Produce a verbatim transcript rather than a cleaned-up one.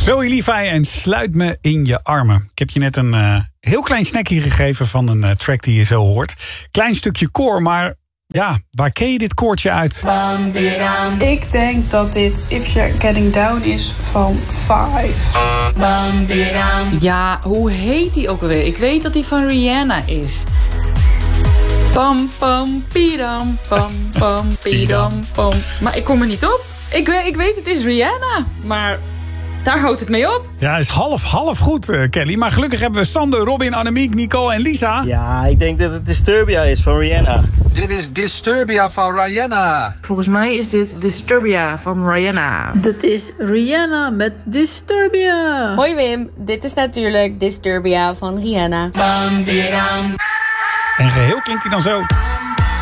Zoe Levi en Sluit me in je armen. Ik heb je net een uh, heel klein snackje gegeven van een uh, track die je zo hoort. Klein stukje koor, maar ja, waar ken je dit koortje uit? Ik denk dat dit If You're Getting Down is van Five. Ja, hoe heet die ook alweer? Ik weet dat die van Rihanna is. Pam, pam, pidam, pam, pam, pidam, pam. Maar ik kom er niet op. Ik weet, ik weet het is Rihanna, maar daar houdt het mee op. Ja, het is half, half goed, uh, Kelly. Maar gelukkig hebben we Sander, Robin, Annemiek, Nicole en Lisa. Ja, ik denk dat het Disturbia is van Rihanna. Dit is Disturbia van Rihanna. Volgens mij is dit Disturbia van Rihanna. Dat is Rihanna met Disturbia. Hoi Wim, dit is natuurlijk Disturbia van Rihanna. En geheel klinkt hij dan zo.